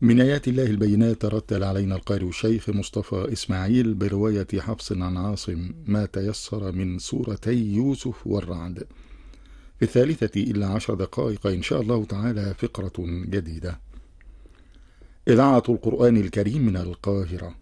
من آيات الله البينات رتل علينا القارئ الشيخ مصطفى إسماعيل برواية حفص عن عاصم ما تيسر من سورتي يوسف والرعد. في 13 إلى 10 دقائق إن شاء الله تعالى فقرة جديدة. إذاعة القرآن الكريم من القاهرة.